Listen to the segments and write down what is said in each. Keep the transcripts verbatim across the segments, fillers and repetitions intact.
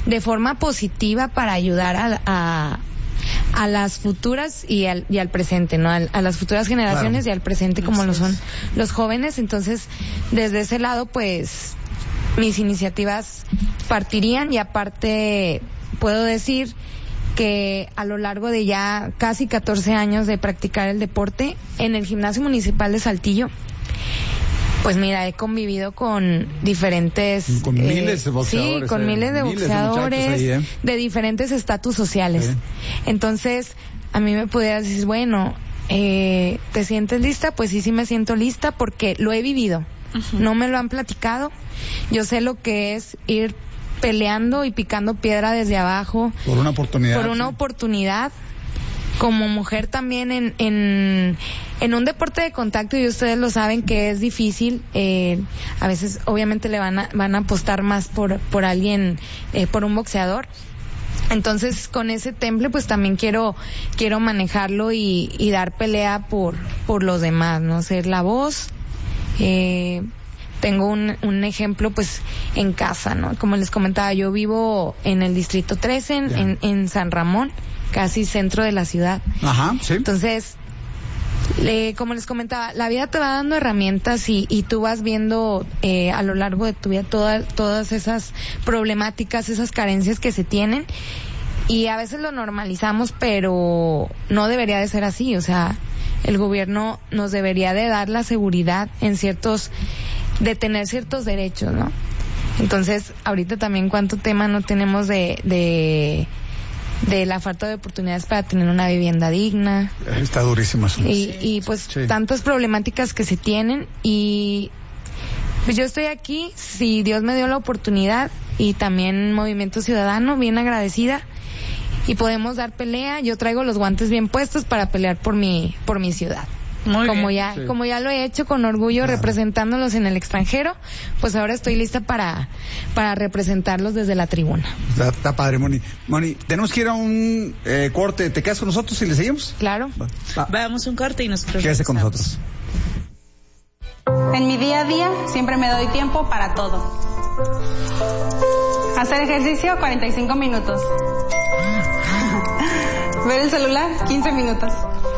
de forma positiva para ayudar a, a, a las futuras y al, y al presente, ¿no? A, a las futuras generaciones claro. y al presente como Así lo son es. los jóvenes. Entonces, desde ese lado, pues, mis iniciativas partirían, y aparte puedo decir que a lo largo de ya casi catorce años de practicar el deporte en el Gimnasio Municipal de Saltillo, pues mira, he convivido con diferentes... Con eh, miles de boxeadores. Sí, con eh, miles de miles boxeadores de, ahí, ¿eh? de diferentes estatus sociales. Sí. Entonces, a mí me pudieras decir, bueno, eh, ¿te sientes lista? Pues sí, sí me siento lista porque lo he vivido. Uh-huh. No me lo han platicado. Yo sé lo que es ir peleando y picando piedra desde abajo. Por una oportunidad. Por una sí. oportunidad. Como mujer también en, en, en un deporte de contacto, y ustedes lo saben que es difícil, eh, a veces obviamente le van a, van a apostar más por, por alguien, eh, por un boxeador. Entonces, con ese temple, pues también quiero, quiero manejarlo y, y dar pelea por, por los demás, ¿no? Ser la voz. Eh, tengo un, un ejemplo, pues, en casa, ¿no? Como les comentaba, yo vivo en el Distrito trece, en, en, en San Ramón, casi centro de la ciudad. Ajá, sí. Entonces, eh, como les comentaba, la vida te va dando herramientas y, y tú vas viendo eh, a lo largo de tu vida toda, todas esas problemáticas, esas carencias que se tienen, y a veces lo normalizamos, pero no debería de ser así. O sea, el gobierno nos debería de dar la seguridad en ciertos, de tener ciertos derechos, ¿no? Entonces, ahorita también cuánto tema no tenemos de, de de la falta de oportunidades para tener una vivienda digna. Está durísimo eso. Y, y pues sí. tantas problemáticas que se tienen, y pues yo estoy aquí, si Dios me dio la oportunidad, y también Movimiento Ciudadano, bien agradecida, y podemos dar pelea. Yo traigo los guantes bien puestos para pelear por mi, por mi ciudad. Muy como bien. ya sí. como ya lo he hecho con orgullo, claro. representándolos en el extranjero, pues ahora estoy lista para para representarlos desde la tribuna. Está, está padre, Moni. Moni, tenemos que ir a un eh, corte. ¿Te quedas con nosotros y le seguimos? Claro. Va. Va. Vamos a un corte y nosotros quédese con nosotros. En mi día a día siempre me doy tiempo para todo. Hacer ejercicio cuarenta y cinco minutos. Ver el celular quince minutos.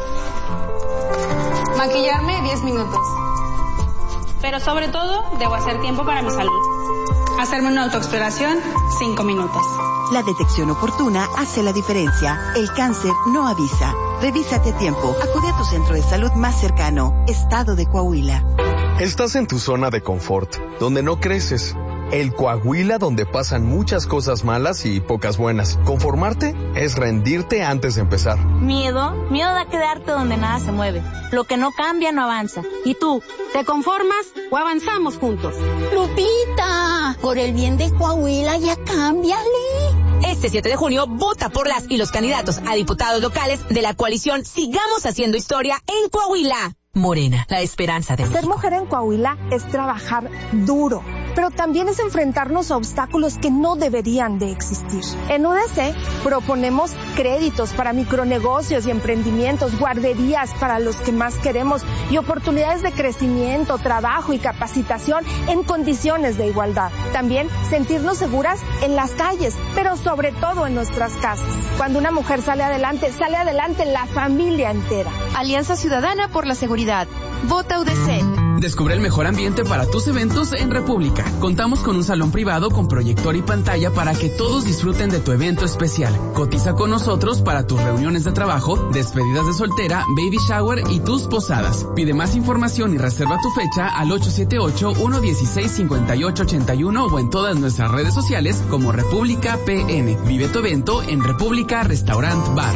Maquillarme diez minutos. Pero sobre todo, debo hacer tiempo para mi salud. Hacerme una autoexploración, cinco minutos. La detección oportuna hace la diferencia. El cáncer no avisa. Revísate a tiempo. Acude a tu centro de salud más cercano. Estado de Coahuila. Estás en tu zona de confort, donde no creces. El Coahuila donde pasan muchas cosas malas y pocas buenas. Conformarte es rendirte antes de empezar. Miedo, miedo a quedarte donde nada se mueve. Lo que no cambia no avanza. ¿Y tú, te conformas o avanzamos juntos? Lupita, por el bien de Coahuila ya cámbiale. Este siete de junio, vota por las y los candidatos a diputados locales de la coalición Sigamos Haciendo Historia en Coahuila. Morena, la esperanza de México. Ser mujer en Coahuila es trabajar duro, pero también es enfrentarnos a obstáculos que no deberían de existir. En U D C proponemos créditos para micronegocios y emprendimientos, guarderías para los que más queremos y oportunidades de crecimiento, trabajo y capacitación en condiciones de igualdad. También sentirnos seguras en las calles, pero sobre todo en nuestras casas. Cuando una mujer sale adelante, sale adelante la familia entera. Alianza Ciudadana por la Seguridad. Vota U D C. Descubre el mejor ambiente para tus eventos en República. Contamos con un salón privado con proyector y pantalla para que todos disfruten de tu evento especial. Cotiza con nosotros para tus reuniones de trabajo, despedidas de soltera, baby shower y tus posadas. Pide más información y reserva tu fecha al ocho siete ocho, uno uno seis, cinco ocho ocho uno o en todas nuestras redes sociales como República P M. Vive tu evento en República Restaurant Bar.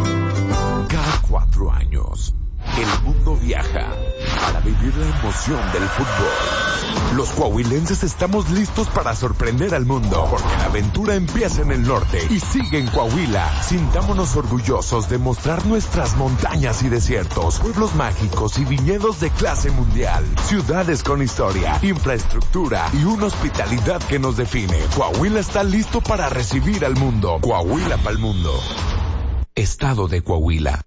Cada cuatro años, el mundo viaja para vivir la emoción del fútbol. Los coahuilenses estamos listos para sorprender al mundo, porque la aventura empieza en el norte y sigue en Coahuila. Sintámonos orgullosos de mostrar nuestras montañas y desiertos, pueblos mágicos y viñedos de clase mundial, ciudades con historia, infraestructura y una hospitalidad que nos define. Coahuila está listo para recibir al mundo. Coahuila pa'l mundo. Estado de Coahuila.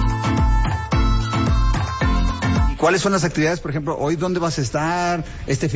¿Cuáles son las actividades, por ejemplo, hoy dónde vas a estar este fin?